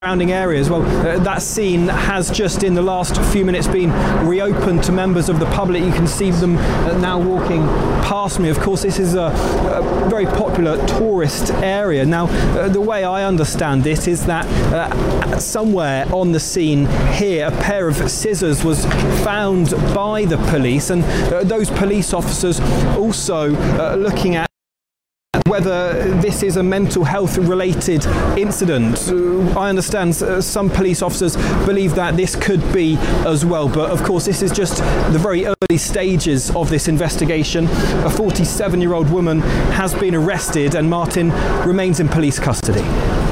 surrounding areas. Well, that scene has just in the last few minutes been reopened to members of the public. You can see them now walking past me. Of course, this is a very popular tourist area. Now, the way I understand it is that somewhere on the scene here, a pair of scissors was found by the police, and those police officers also looking at whether this is a mental health related incident. I understand some police officers believe that this could be as well, but of course this is just the very early stages of this investigation. A 47-year-old woman has been arrested and Martin remains in police custody.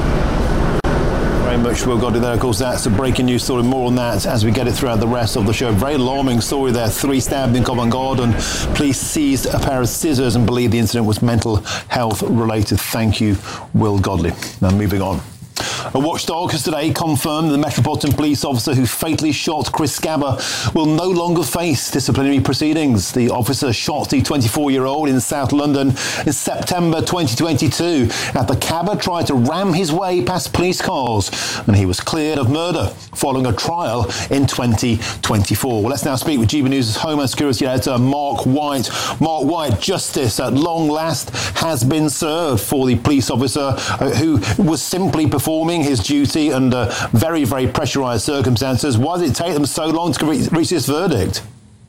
Very much, Will Godley there. Of course, that's a breaking news story. More on that as we get it throughout the rest of the show. Very alarming story there. 3 stabbed in Covent Garden. Police seized a pair of scissors and believe the incident was mental health related. Thank you, Will Godley. Now moving on. A watchdog has today confirmed the Metropolitan Police officer who fatally shot Chris Scabber will no longer face disciplinary proceedings. The officer shot the 24-year-old in South London in September 2022 after Scabber tried to ram his way past police cars, and he was cleared of murder following a trial in 2024. Well, let's now speak with GB News' Homeland Security Editor Mark White. Mark White, justice at long last has been served for the police officer who was simply performing his duty under very, very pressurised circumstances. Why did it take them so long to reach this verdict?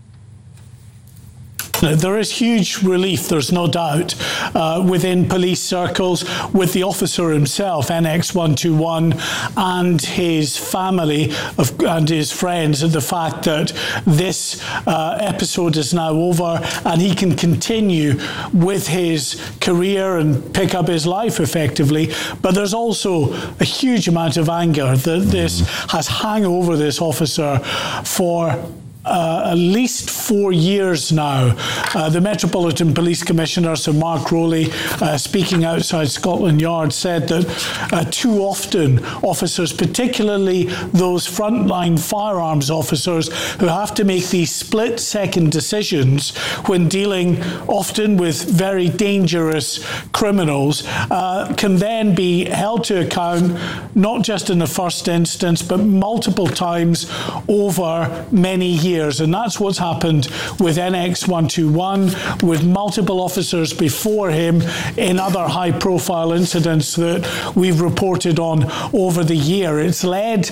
There is huge relief, there's no doubt, within police circles, with the officer himself, NX121, and his family and his friends, at the fact that this episode is now over and he can continue with his career and pick up his life effectively. But there's also a huge amount of anger that this has hung over this officer for at least 4 years now. The Metropolitan Police Commissioner, Sir Mark Rowley, speaking outside Scotland Yard, said that too often officers, particularly those frontline firearms officers who have to make these split-second decisions when dealing often with very dangerous criminals, can then be held to account not just in the first instance but multiple times over many years. And that's what's happened with NX121, with multiple officers before him in other high-profile incidents that we've reported on over the year. It's led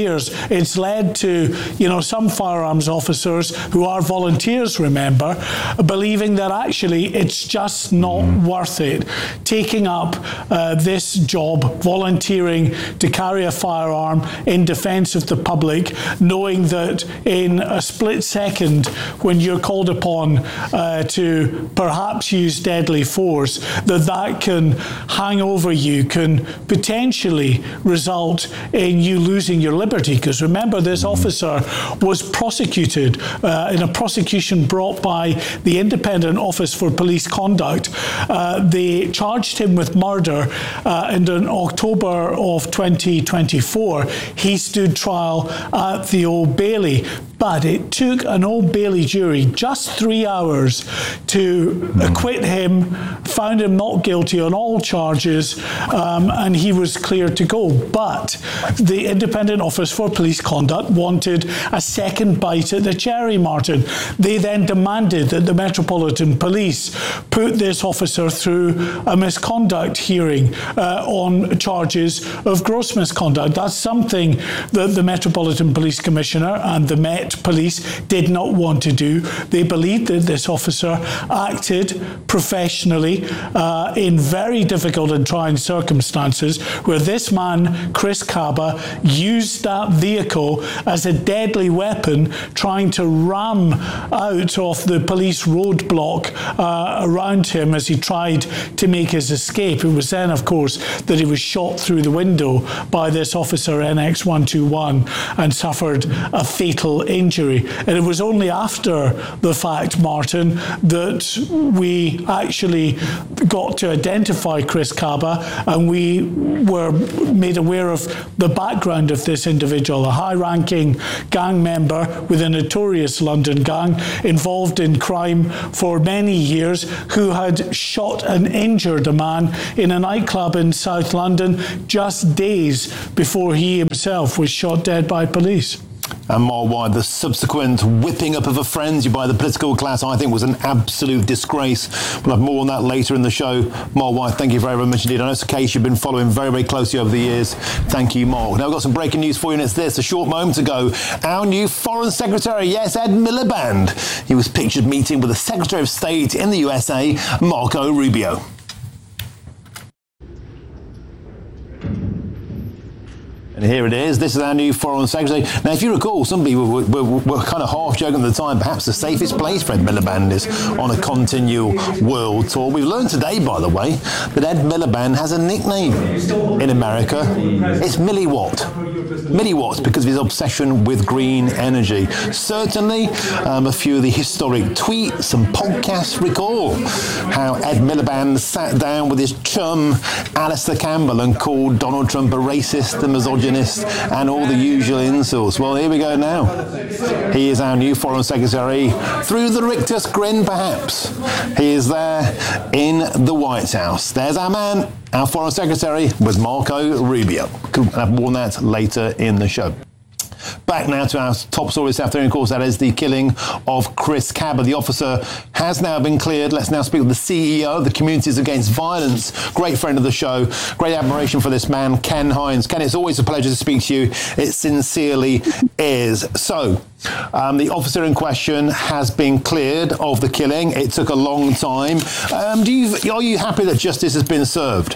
to, some firearms officers who are volunteers, remember, believing that actually it's just not worth it taking up this job, volunteering to carry a firearm in defence of the public, knowing that in a split second when you're called upon to perhaps use deadly force, that can hang over you, can potentially result in you losing your liberty. Because remember, this officer was prosecuted in a prosecution brought by the Independent Office for Police Conduct. They charged him with murder, and in October of 2024 he stood trial at the Old Bailey. But it took an Old Bailey jury just 3 hours to acquit him, found him not guilty on all charges, and he was cleared to go. But the Independent Office for Police Conduct wanted a second bite at the cherry, Martin. They then demanded that the Metropolitan Police put this officer through a misconduct hearing on charges of gross misconduct. That's something that the Metropolitan Police Commissioner and the Met Police did not want to do. They believed that this officer acted professionally in very difficult and trying circumstances, where this man, Chris Scabber, used that vehicle as a deadly weapon, trying to ram out of the police roadblock around him as he tried to make his escape. It was then, of course, that he was shot through the window by this officer, NX121, and suffered a fatal injury. injury. And it was only after the fact, Martin, that we actually got to identify Chris Kaba, and we were made aware of the background of this individual, a high-ranking gang member with a notorious London gang involved in crime for many years, who had shot and injured a man in a nightclub in South London just days before he himself was shot dead by police. And Mark White, the subsequent whipping up of a frenzy by the political class, I think, was an absolute disgrace. We'll have more on that later in the show. Mark White, thank you very, very much indeed. I know it's a case you've been following very, very closely over the years. Thank you, Mark. Now, we've got some breaking news for you, and it's this. A short moment ago, our new Foreign Secretary, yes, Ed Miliband, he was pictured meeting with the Secretary of State in the USA, Marco Rubio. And here it is. This is our new Foreign Secretary. Now, if you recall, some people were kind of half joking at the time. Perhaps the safest place for Ed Miliband is on a continual world tour. We've learned today, by the way, that Ed Miliband has a nickname in America. It's Milliwatt. Milliwatt, because of his obsession with green energy. Certainly, a few of the historic tweets and podcasts recall how Ed Miliband sat down with his chum, Alistair Campbell, and called Donald Trump a racist, a misogynist, and all the usual insults. Well, here we go now. He is our new Foreign Secretary. Through the rictus grin, perhaps. He is there in the White House. There's our man, our Foreign Secretary, with Marco Rubio. We'll have more on that later in the show. Back now to our top story this afternoon, of course, that is the killing of Chris Kaba. The officer has now been cleared. Let's now speak with the CEO of the Communities Against Violence, great friend of the show, great admiration for this man, Ken Hines. Ken, it's always a pleasure to speak to you. It sincerely is. So, the officer in question has been cleared of the killing. It took a long time. Are you happy that justice has been served?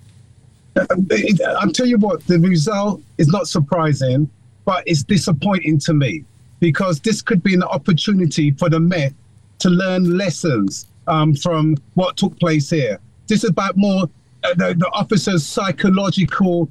I'll tell you what, the result is not surprising, but it's disappointing to me, because this could be an opportunity for the Met to learn lessons from what took place here. This is about more the officer's psychological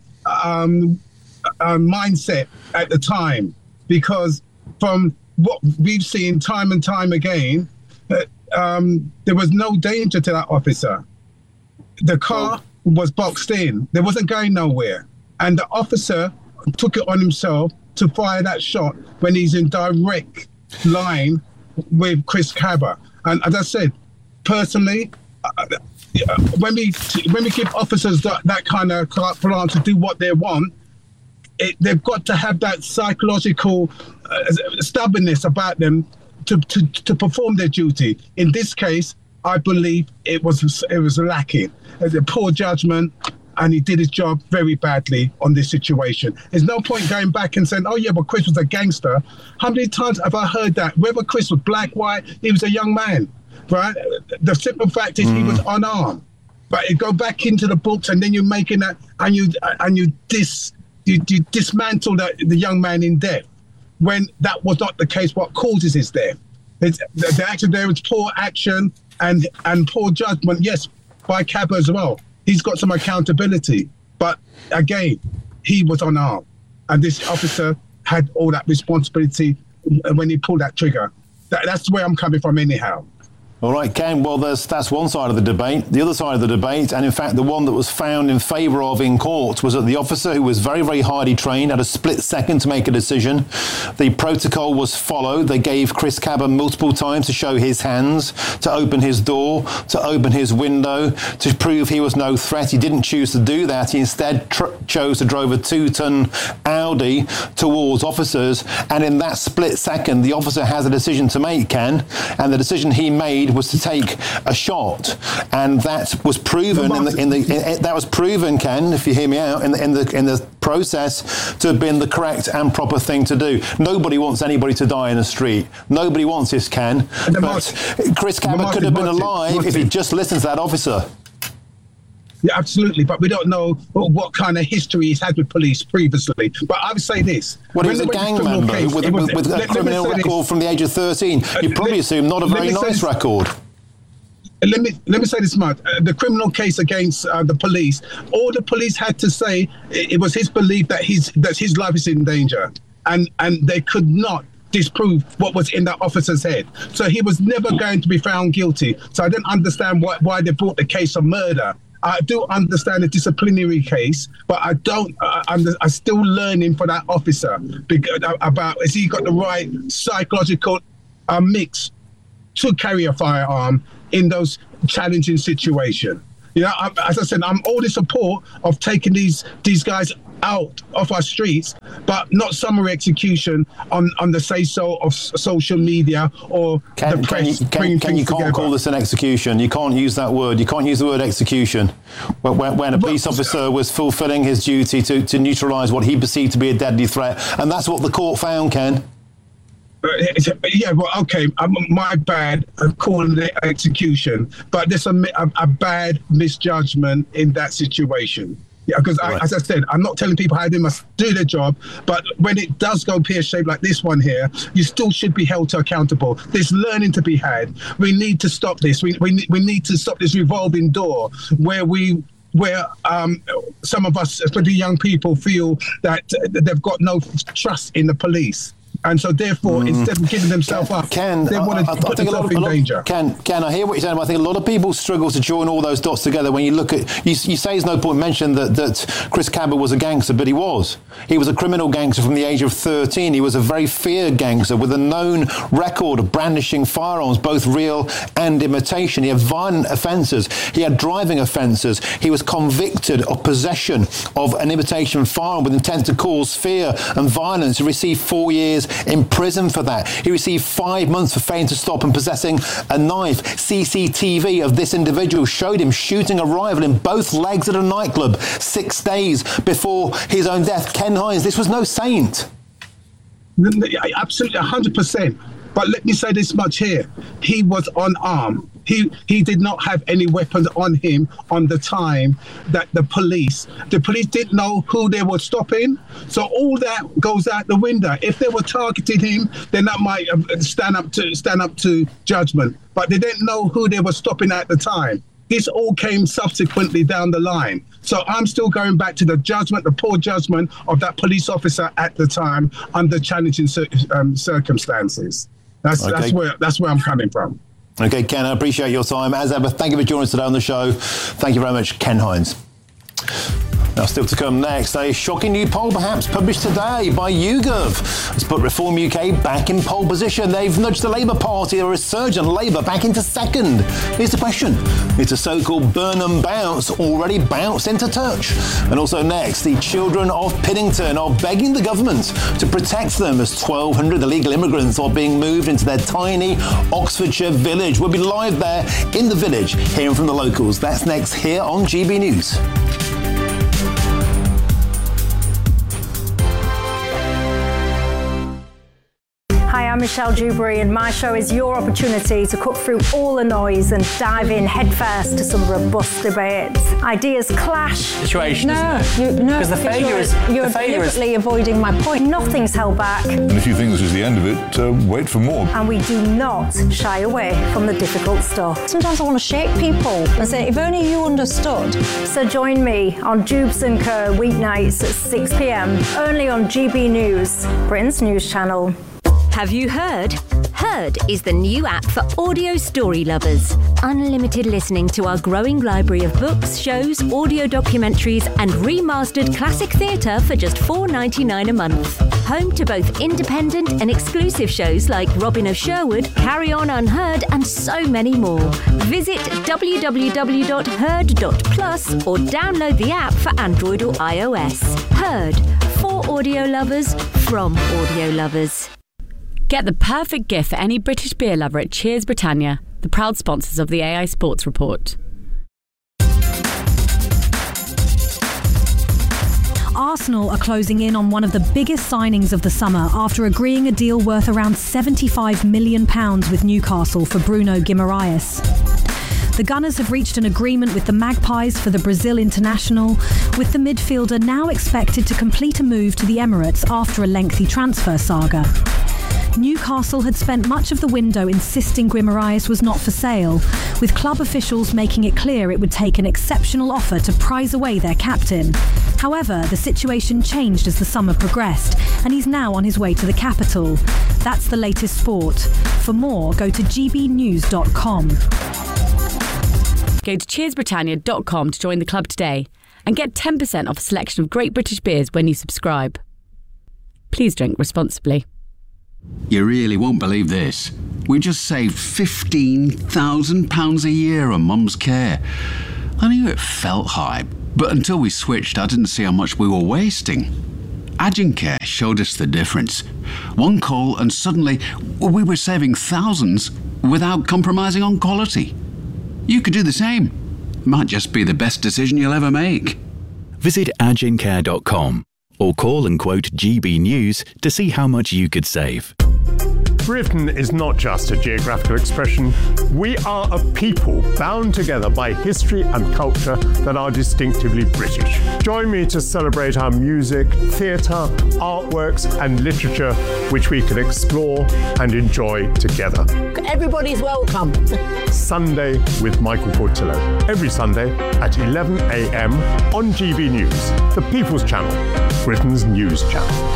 mindset at the time, because from what we've seen time and time again, there was no danger to that officer. The car was boxed in. There wasn't going nowhere. And the officer took it on himself to fire that shot when he's in direct line with Chris Kaba. And as I said, personally, when we give officers that kind of carte blanche to do what they want, they've got to have that psychological stubbornness about them to perform their duty. In this case, I believe it was lacking. There's a poor judgment, and he did his job very badly on this situation. There's no point going back and saying, oh yeah, but Chris was a gangster. How many times have I heard that? Whether Chris was black, white, he was a young man, right? The simple fact is he was unarmed. But you go back into the books, and then you're making that, and you dismantle the young man in death, when that was not the case. What causes his death? There was poor action and poor judgment, yes, by Kaba as well. He's got some accountability, but again, he was unarmed, and this officer had all that responsibility when he pulled that trigger. That's where I'm coming from anyhow. All right, Ken, well, that's one side of the debate. The other side of the debate, and in fact the one that was found in favour of in court, was that the officer, who was very, very highly trained, had a split second to make a decision. The protocol was followed. They gave Chris Kaba multiple times to show his hands, to open his door, to open his window, to prove he was no threat. He didn't choose to do that. He instead chose to drive a 2-ton Audi towards officers, and in that split second, the officer has a decision to make, Ken, and the decision he made was to take a shot, and that was proven that was proven, Ken, if you hear me out, in the process to have been the correct and proper thing to do. Nobody wants anybody to die in the street. Nobody wants this, Ken. But Chris Kaba could have been alive if he'd just listened to that officer. Yeah, absolutely, but we don't know what kind of history he's had with police previously. But I would say this. Well, he was a gang member with a criminal record from the age of 13. You probably assume not a very nice record. Let me say this much. The criminal case against the police, all the police had to say, it was his belief that his life is in danger. And they could not disprove what was in that officer's head. So he was never going to be found guilty. So I didn't understand why they brought the case of murder. I do understand the disciplinary case, but I don't. I'm still learning for that officer about has he got the right psychological mix to carry a firearm in those challenging situations. You know, as I said, I'm all in support of taking these guys out of our streets, but not summary execution on the say-so of social media or the press. You can't call this an execution. You can't use that word. You can't use the word execution when a police officer was fulfilling his duty to neutralise what he perceived to be a deadly threat, and that's what the court found, Ken. Yeah, well, okay, my bad calling it execution, but there's a bad misjudgment in that situation. Yeah, because as I said, I'm not telling people how they must do their job, but when it does go pear-shaped like this one here, you still should be held accountable. There's learning to be had. We need to stop this. We need to stop this revolving door where some of us, especially young people, feel that they've got no trust in the police. And so, therefore, instead of giving themselves up, they want to put themselves in danger. Ken, I hear what you're saying, but I think a lot of people struggle to join all those dots together. When you look at, you say there's no point mentioning that Chris Cabot was a gangster, but he was. He was a criminal gangster from the age of 13. He was a very feared gangster with a known record of brandishing firearms, both real and imitation. He had violent offences. He had driving offences. He was convicted of possession of an imitation firearm with intent to cause fear and violence. He received 4 years in prison for that. He received 5 months for failing to stop and possessing a knife. CCTV of this individual showed him shooting a rival in both legs at a nightclub 6 days before his own death. Ken Hines, this was no saint. Absolutely, 100%. But let me say this much here. He was unarmed. He did not have any weapons on him on the time that the police didn't know who they were stopping. So all that goes out the window. If they were targeting him, then that might stand up to judgment. But they didn't know who they were stopping at the time. This all came subsequently down the line. So I'm still going back to the judgment, the poor judgment of that police officer at the time under challenging circumstances. That's where I'm coming from. Okay, Ken, I appreciate your time. As ever, thank you for joining us today on the show. Thank you very much, Ken Hines. Now, still to come next, a shocking new poll perhaps published today by YouGov has put Reform UK back in pole position. They've nudged the Labour Party, a resurgent Labour, back into second. Here's the question. It's a so-called Burnham bounce already bounced into touch. And also next, the children of Piddington are begging the government to protect them as 1,200 illegal immigrants are being moved into their tiny Oxfordshire village. We'll be live there in the village, hearing from the locals. That's next here on GB News. Hi, I'm Michelle Dewberry, and my show is your opportunity to cut through all the noise and dive in headfirst to some robust debates. Ideas clash. Situation, No, because the failure is you're deliberately avoiding my point. Nothing's held back. And if you think this is the end of it, wait for more. And we do not shy away from the difficult stuff. Sometimes I want to shake people and say, if only you understood. So join me on Jubes and Kerr weeknights at 6 p.m. only on GB News, Britain's news channel. Have you heard? Heard is the new app for audio story lovers. Unlimited listening to our growing library of books, shows, audio documentaries, and remastered classic theatre for just $4.99 a month. Home to both independent and exclusive shows like Robin of Sherwood, Carry On Unheard, and so many more. Visit www.heard.plus or download the app for Android or iOS. Heard, for audio lovers, from audio lovers. Get the perfect gift for any British beer lover at Cheers Britannia, the proud sponsors of the AI Sports Report. Arsenal are closing in on one of the biggest signings of the summer after agreeing a deal worth around £75 million with Newcastle for Bruno Guimaraes. The Gunners have reached an agreement with the Magpies for the Brazil international, with the midfielder now expected to complete a move to the Emirates after a lengthy transfer saga. Newcastle had spent much of the window insisting Guimaraes was not for sale, with club officials making it clear it would take an exceptional offer to prize away their captain. However, the situation changed as the summer progressed, and he's now on his way to the capital. That's the latest sport. For more, go to gbnews.com. Go to cheersbritannia.com to join the club today and get 10% off a selection of great British beers when you subscribe. Please drink responsibly. You really won't believe this. We just saved £15,000 a year on Mum's care. I knew it felt high, but until we switched, I didn't see how much we were wasting. Agencare showed us the difference. One call and suddenly we were saving thousands without compromising on quality. You could do the same. Might just be the best decision you'll ever make. Visit agencare.com or call and quote GB News to see how much you could save. Britain is not just a geographical expression. We are a people bound together by history and culture that are distinctively British. Join me to celebrate our music, theatre, artworks and literature, which we can explore and enjoy together. Everybody's welcome. Sunday with Michael Portillo. Every Sunday at 11 a.m. on GB News, the People's Channel, Britain's news channel.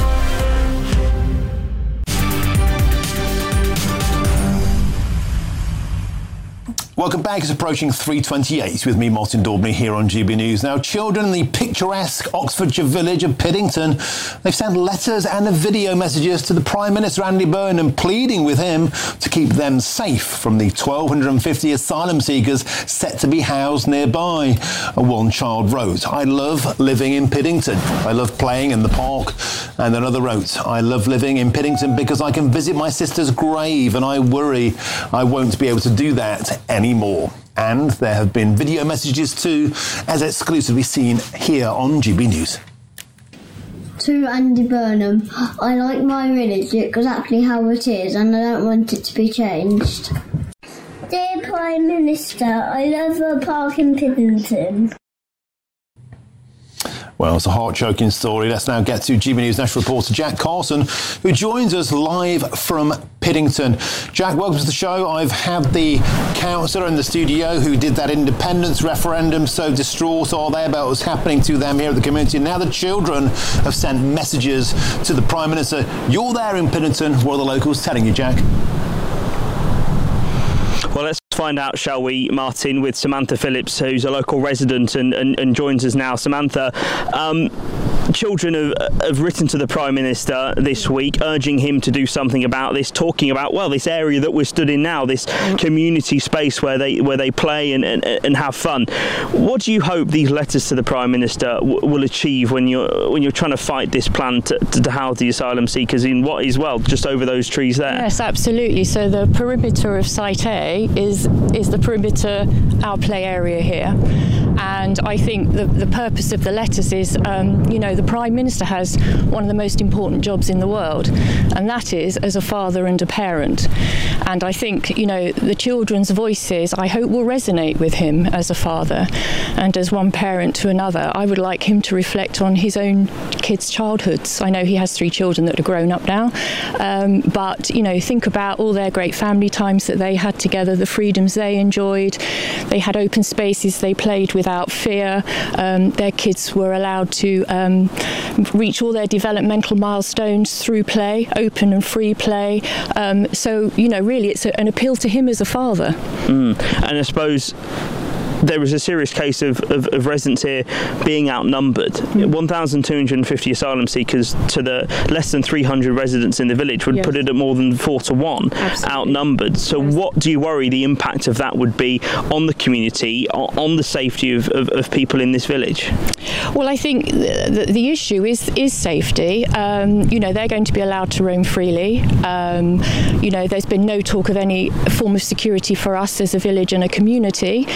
Welcome back. It's approaching 3:28 with me, Martin Daubney, here on GB News. Now, children in the picturesque Oxfordshire village of Piddington, they've sent letters and video messages to the Prime Minister, Andy Burnham, pleading with him to keep them safe from the 1,250 asylum seekers set to be housed nearby. One child wrote, "I love living in Piddington. I love playing in the park." And another wrote, "I love living in Piddington because I can visit my sister's grave and I worry I won't be able to do that anymore." And there have been video messages too, as exclusively seen here on GB News. To Andy Burnham, I like my village exactly how it is and I don't want it to be changed. Dear Prime Minister, I love a park in Piddington. Well, it's a heart-choking story. Let's now get to GB News national reporter Jack Carson, who joins us live from Piddington. Jack, welcome to the show. I've had the councillor in the studio who did that independence referendum. So distraught are they about what's happening to them here at the community. Now the children have sent messages to the Prime Minister. You're there in Piddington. What are the locals telling you, Jack? Well, let's find out, shall we, Martin, with Samantha Phillips, who's a local resident and joins us now. Samantha, children have written to the Prime Minister this week, urging him to do something about this, talking about, well, this area that we're stood in now, this community space where they play and have fun. What do you hope these letters to the Prime Minister will achieve when you're trying to fight this plan to house the asylum seekers in what is, well, just over those trees there? Yes, absolutely. So the perimeter of Site A is the perimeter, our play area here. And I think the purpose of the letters is, the Prime Minister has one of the most important jobs in the world, and that is as a father and a parent. And I think, the children's voices, I hope, will resonate with him as a father and as one parent to another. I would like him to reflect on his own kids' childhoods. I know he has 3 children that are grown up now, but, think about all their great family times that they had together, the freedoms they enjoyed. They had open spaces, they played without fear. Their kids were allowed to reach all their developmental milestones through play, open and free play. So, really it's an appeal to him as a father. And I suppose there was a serious case of residents here being outnumbered. 1,250 asylum seekers to the less than 300 residents in the village would put it at more than 4 to 1. Absolutely. Outnumbered. So what do you worry the impact of that would be on the community, on the safety of people in this village? Well, I think the issue is safety. They're going to be allowed to roam freely. There's been no talk of any form of security for us as a village and a community. I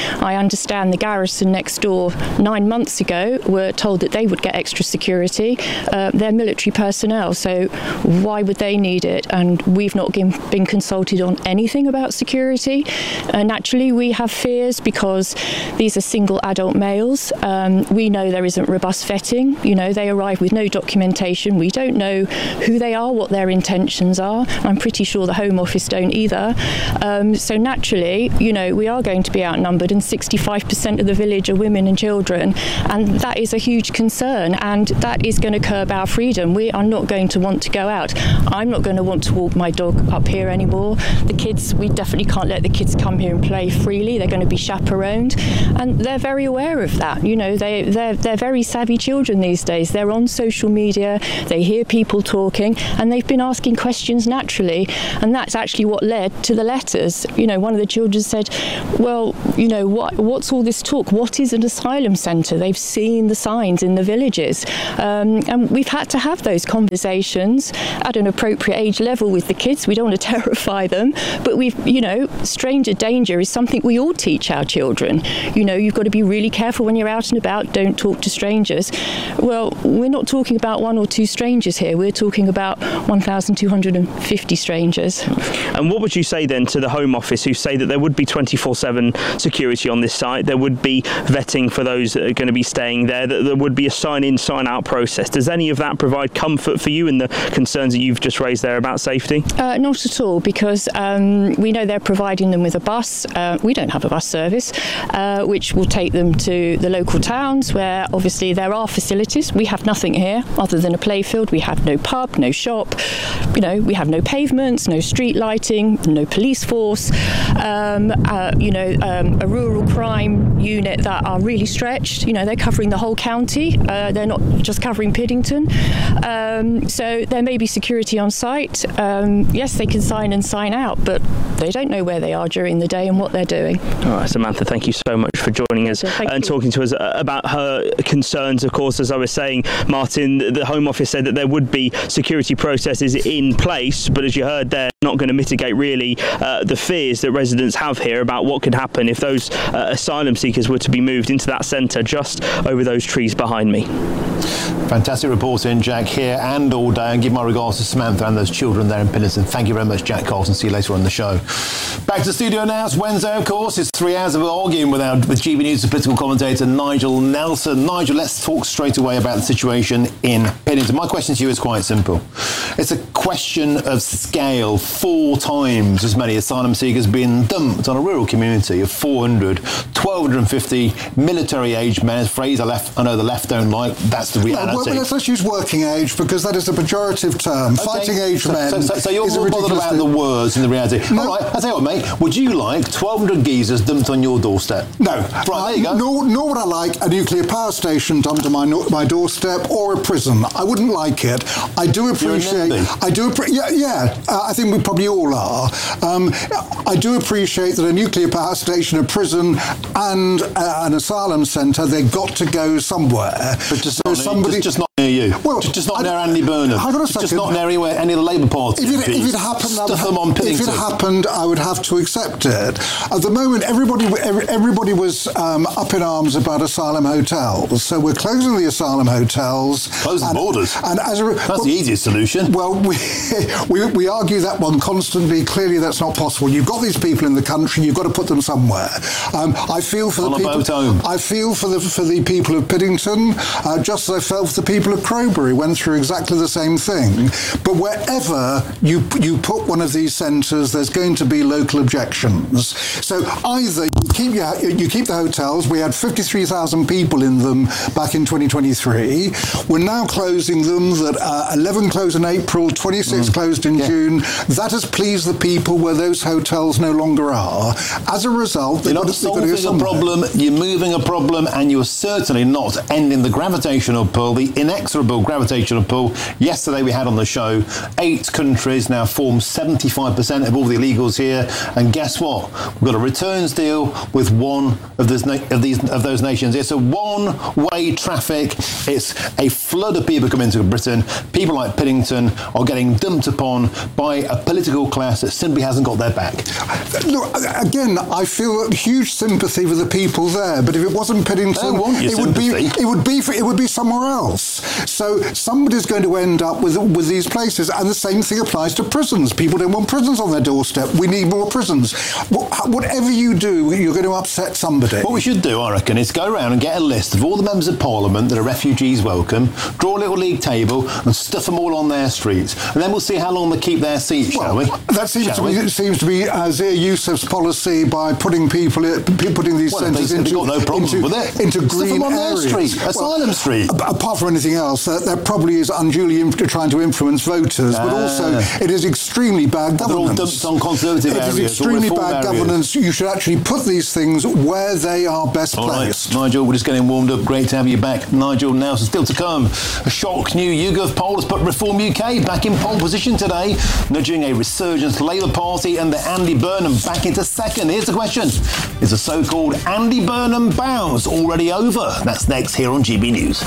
understand the garrison next door 9 months ago were told that they would get extra security. They're military personnel, so why would they need it? And we've not been consulted on anything about security. Naturally, we have fears because these are single adult males. We know there isn't robust vetting. You know, they arrive with no documentation. We don't know who they are, what their intentions are. I'm pretty sure the Home Office don't either. So naturally, you know, we are going to be outnumbered, and 65% of the village are women and children, and that is a huge concern, and that is going to curb our freedom. We are not going to want to go out. I'm not going to want to walk my dog up here anymore. The kids, we definitely can't let the kids come here and play freely. They're going to be chaperoned, and they're very aware of that. You know, they're very savvy children these days. They're on social media, they hear people talking, and they've been asking questions naturally, and that's actually what led to the letters. You know, one of the children said, well, you know, what's all this talk? What is an asylum centre? They've seen the signs in the villages, and we've had to have those conversations at an appropriate age level with the kids. We don't want to terrify them, but you know, stranger danger is something we all teach our children. You know, you've got to be really careful when you're out and about. Don't talk to strangers. Well, we're not talking about 1 or 2 strangers here. We're talking about 1,250 strangers. And what would you say then to the Home Office, who say that there would be 24/7 security on this site, there would be vetting for those that are going to be staying there, that there would be a sign-in, sign-out process? Does any of that provide comfort for you in the concerns that you've just raised there about safety? Not at all, because we know they're providing them with a bus. We don't have a bus service, which will take them to the local towns where obviously there are facilities. We have nothing here other than a playfield. We have no pub, no shop. You know, we have no pavements, no street lighting, no police force. A rural crime unit that are really stretched. You know, they're covering the whole county. They're not just covering Piddington. So there may be security on site. Yes, they can sign and sign out, but they don't know where they are during the day and what they're doing. All right, Samantha, thank you so much for joining us and talking to us about her concerns. Of course, as I was saying, Martin, the Home Office said that there would be security processes in place, but as you heard, they're not going to mitigate really the fears that residents have here about what could happen if those asylum seekers were to be moved into that centre just over those trees behind me. Fantastic reporting, Jack, here and all day, and give my regards to Samantha and those children there in Piddington. Thank you very much, Jack Carlson. See you later on the show. Back to the studio now. It's Wednesday, of course. It's 3 hours of arguing with GB News political commentator Nigel Nelson. Nigel, let's talk straight away about the situation in Piddington. My question to you is quite simple. It's a question of scale. 4 times as many asylum seekers being dumped on a rural community of 400, 1,250 military-aged men. A phrase I know the left don't like. That's the reality. Well, let's use working age, because that is a pejorative term. Okay. Fighting age men. So you're more bothered about the words than the reality. No. All right, I'll tell you what, mate. Would you like 1,200 geezers dumped on your doorstep? No. Right, there you go. Nor would I like a nuclear power station dumped on my doorstep, or a prison. I wouldn't like it. I do appreciate. I think we probably all are. I do appreciate that a nuclear power station, a prison, and an asylum centre, they've got to go somewhere. But just not near you. Well, just not near Andy Burnham. Hang on a second. Just not near any of the Labour Party. If it happened, I would have to accept it. At the moment, everybody was up in arms about asylum hotels. So we're closing the asylum hotels. Close the borders. And that's the easiest solution. Well, we argue that one constantly. Clearly, that's not possible. You've got these people in the country. You've got to put them somewhere. I feel for the people. I feel for the people of Piddington, just as I felt for the people of Crowbury. Went through exactly the same thing. But wherever you put one of these centres, there's going to be local objections. So either you keep the hotels. We had 53,000 people in them back in 2023. We're now closing them. That 11 closed in April, 26 closed in June. That has pleased the people where those hotels no longer are. As a result, you're not solving a problem, you're moving a problem, and you're certainly not ending the gravitational pull, the inexorable gravitational pull. Yesterday we had on the show 8 countries now form 75% of all the illegals here, and guess what? We've got a returns deal with one of those nations. It's a one-way traffic. It's a flood of people coming into Britain. People like Piddington are getting dumped upon by a political class that simply hasn't got their back. Look, again, I feel huge sympathy for the people there, but if it wasn't Piddington, it would be somewhere else. So somebody's going to end up with these places, and the same thing applies to prisons. People don't want prisons on their doorstep. We need more prisons. Whatever you do, you're going to upset somebody. What we should do, I reckon, is go around and get a list of all the members of Parliament that are refugees welcome, draw a little league table and stuff them all on their streets, and then we'll see how long they keep their seats, shall we? That seems to be Azir Youssef's policy by putting these centres into green areas. Asylum Street. Apart from anything else, that probably is unduly trying to influence voters, but also it is extremely bad governance. They're all dumped on Conservative areas. It is extremely bad governance. You should actually put these things where they are best placed. Right. Nigel, we're just getting warmed up. Great to have you back. Nigel Nelson, still to come. A shock new YouGov poll has put Reform UK back in pole position today, nudging a resurgent Labour Party and the Andy Burnham back into second. Here's the question. Is the so-called Andy Burnham bounce already over? That's next here on GB News.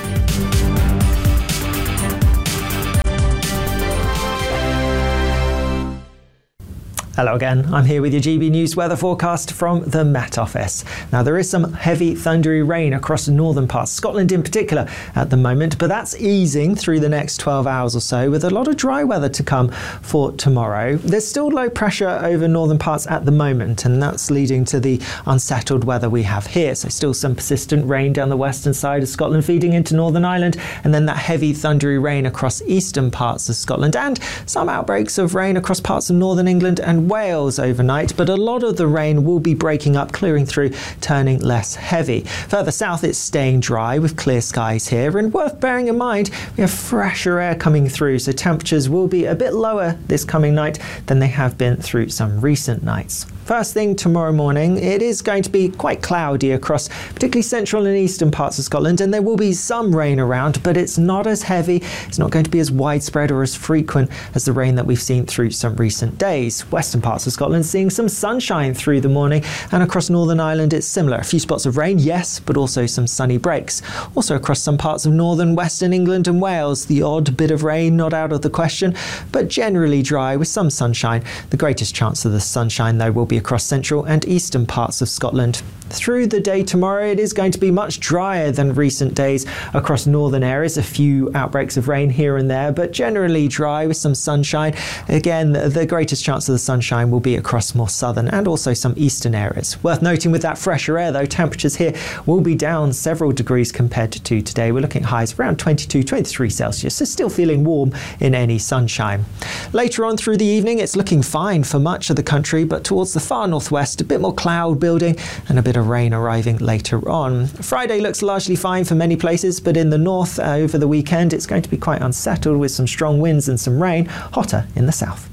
Hello again, I'm here with your GB News weather forecast from the Met Office. Now there is some heavy thundery rain across the northern parts, Scotland in particular at the moment, but that's easing through the next 12 hours or so with a lot of dry weather to come for tomorrow. There's still low pressure over northern parts at the moment, and that's leading to the unsettled weather we have here. So still some persistent rain down the western side of Scotland feeding into Northern Ireland, and then that heavy thundery rain across eastern parts of Scotland, and some outbreaks of rain across parts of northern England and Wales overnight, but a lot of the rain will be breaking up, clearing through, turning less heavy. Further south it's staying dry with clear skies here, and worth bearing in mind we have fresher air coming through, so temperatures will be a bit lower this coming night than they have been through some recent nights. First thing tomorrow morning, it is going to be quite cloudy across particularly central and eastern parts of Scotland, and there will be some rain around, but it's not as heavy, it's not going to be as widespread or as frequent as the rain that we've seen through some recent days. Western parts of Scotland seeing some sunshine through the morning, and across Northern Ireland it's similar. A few spots of rain, yes, but also some sunny breaks. Also across some parts of northern Western England and Wales, the odd bit of rain not out of the question, but generally dry with some sunshine. The greatest chance of the sunshine though will be across central and eastern parts of Scotland. Through the day tomorrow it is going to be much drier than recent days across northern areas, a few outbreaks of rain here and there, but generally dry with some sunshine. Again, the greatest chance of the sunshine will be across more southern and also some eastern areas. Worth noting with that fresher air though, temperatures here will be down several degrees compared to today. We're looking at highs around 22-23 Celsius, so still feeling warm in any sunshine. Later on through the evening it's looking fine for much of the country, but towards the far northwest a bit more cloud building and a bit of rain arriving later on. Friday looks largely fine for many places, but in the north over the weekend it's going to be quite unsettled with some strong winds and some rain, hotter in the south.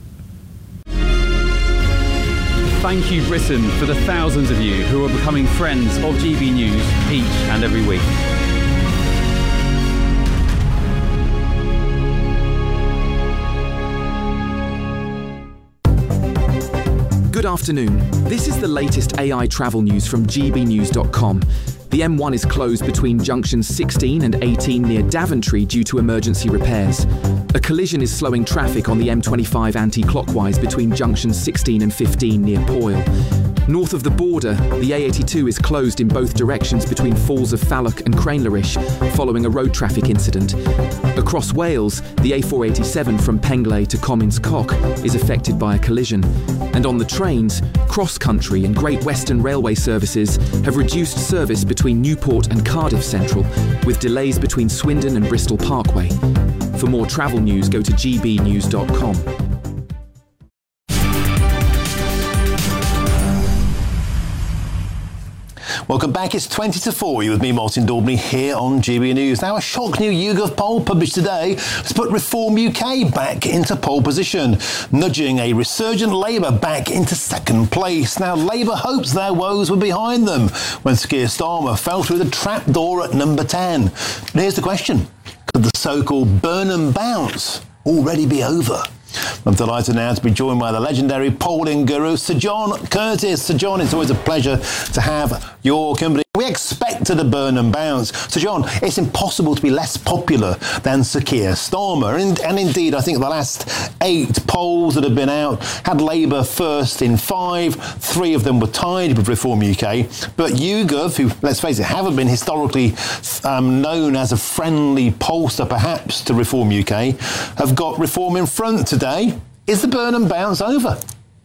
Thank you, Britain, for the thousands of you who are becoming friends of GB News each and every week. Good afternoon. This is the latest AI travel news from gbnews.com. The M1 is closed between junctions 16 and 18 near Daventry due to emergency repairs. A collision is slowing traffic on the M25 anti-clockwise between junctions 16 and 15 near Poyle. North of the border, the A82 is closed in both directions between Falls of Falloch and Cranelarish following a road traffic incident. Across Wales, the A487 from Pengley to Comins Coch is affected by a collision. And on the trains, Cross Country and Great Western Railway services have reduced service between Newport and Cardiff Central, with delays between Swindon and Bristol Parkway. For more travel news, go to gbnews.com. Welcome back. It's 20 to 4. You're with me, Martin Daubney, here on GB News. Now, a shock new YouGov poll published today has put Reform UK back into pole position, nudging a resurgent Labour back into second place. Now, Labour hopes their woes were behind them when Sir Keir Starmer fell through the trapdoor at number 10. But here's the question. Could the so-called Burnham bounce already be over? I'm delighted now to be joined by the legendary polling guru, Sir John Curtice. Sir John, it's always a pleasure to have your company. We expected a Burnham bounce. Sir John, it's impossible to be less popular than Sir Keir Starmer. And indeed, I think the last 8 polls that have been out had Labour first in 5. 3 of them were tied with Reform UK. But YouGov, who, let's face it, haven't been historically known as a friendly pollster, perhaps, to Reform UK, have got Reform in front today. Is the Burnham bounce over?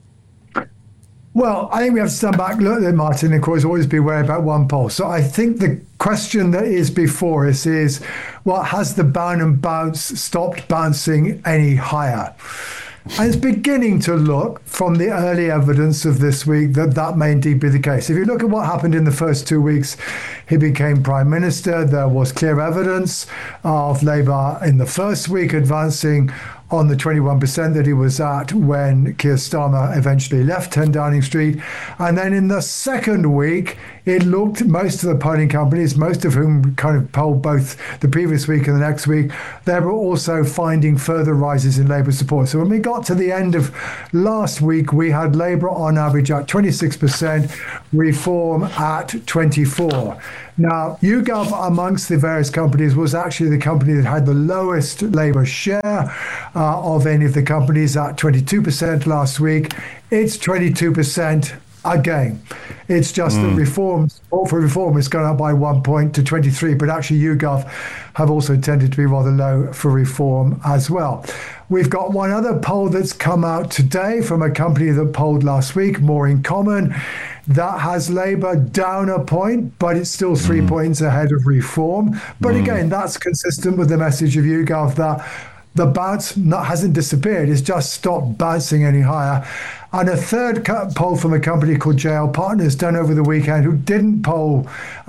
Well, I think we have to stand back, look at Martin, and of course, always be wary about one poll. So I think the question that is before us is, well, has the Burnham bounce stopped bouncing any higher? And it's beginning to look, from the early evidence of this week, that may indeed be the case. If you look at what happened in the first 2 weeks, he became Prime Minister. There was clear evidence of Labour in the first week advancing on the 21% that he was at when Keir Starmer eventually left 10 Downing Street. And then in the second week, it looked, most of the polling companies, most of whom kind of polled both the previous week and the next week, they were also finding further rises in Labour support. So when we got to the end of last week, we had Labour on average at 26%, Reform at 24%. Now, YouGov, amongst the various companies, was actually the company that had the lowest Labour share of any of the companies at 22% last week. It's 22% again. It's just that Reform has gone up by 1 point to 23, but actually YouGov have also tended to be rather low for Reform as well. We've got one other poll that's come out today from a company that polled last week, More in Common. That has Labour down a point, but it's still 3 points ahead of Reform. But again, that's consistent with the message of YouGov that the bounce hasn't disappeared. It's just stopped bouncing any higher. And a third poll from a company called JL Partners done over the weekend, who didn't poll,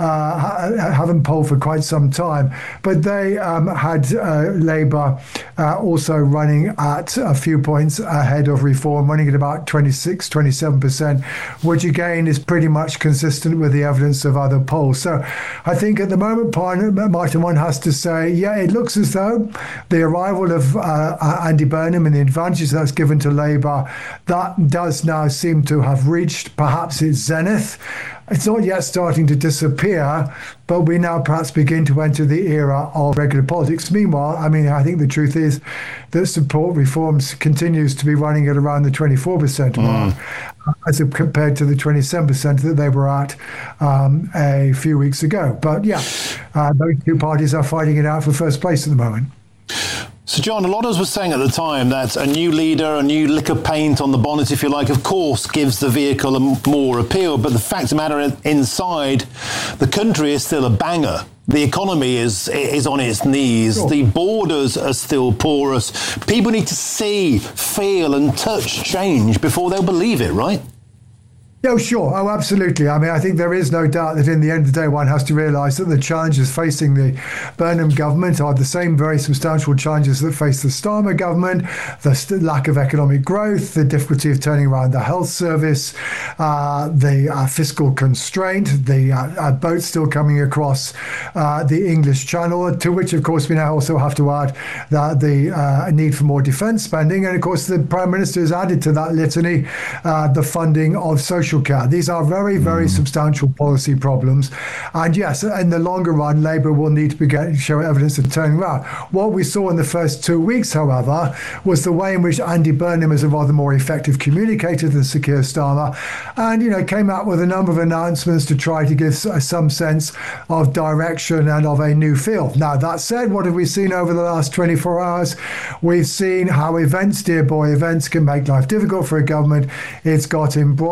haven't polled for quite some time, but they had Labour also running at a few points ahead of Reform, running at about 26, 27%, which again is pretty much consistent with the evidence of other polls. So I think at the moment, Martin, one has to say, yeah, it looks as though the arrival of Andy Burnham and the advantages that's given to Labour, that does now seem to have reached perhaps its zenith. It's not yet starting to disappear, but we now perhaps begin to enter the era of regular politics. Meanwhile, I mean, I think the truth is that support reforms continues to be running at around the 24% mark, as compared to the 27% that they were at a few weeks ago. But yeah, those two parties are fighting it out for first place at the moment. So, John, a lot of us were saying at the time that a new leader, a new lick of paint on the bonnet, if you like, of course, gives the vehicle more appeal. But the fact of the matter, inside, the country is still a banger. The economy is on its knees. Sure. The borders are still porous. People need to see, feel and touch change before they'll believe it, right? Oh, sure. Oh, absolutely. I mean, I think there is no doubt that in the end of the day, one has to realise that the challenges facing the Burnham government are the same very substantial challenges that face the Starmer government, the lack of economic growth, the difficulty of turning around the health service, the fiscal constraint, the boats still coming across the English Channel, to which, of course, we now also have to add the need for more defence spending. And, of course, the Prime Minister has added to that litany the funding of social care. These are very, very substantial policy problems. And yes, in the longer run, Labour will need to show evidence of turning around. What we saw in the first 2 weeks, however, was the way in which Andy Burnham is a rather more effective communicator than Sir Keir Starmer, and came out with a number of announcements to try to give some sense of direction and of a new feel. Now, that said, what have we seen over the last 24 hours? We've seen how events, dear boy, events can make life difficult for a government. It's got embroiled, it's